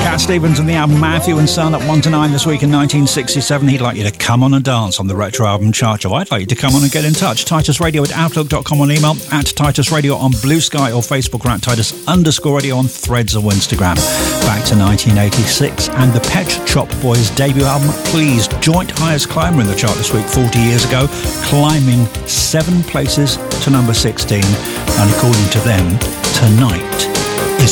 Cat Stevens and the album Matthew and Son at 1 to 9 this week in 1967. He'd like you to come on and dance on the Retro Album Chart Show. I'd like you to come on and get in touch. TitusRadio@outlook.com on email, at Titus Radio on Blue Sky or Facebook, or at Titus_Radio on Threads or Instagram. Back to 1986 and the Pet Shop Boys' debut album, Pleased. Joint highest climber in the chart this week 40 years ago, climbing 7 places to number 16. And according to them, tonight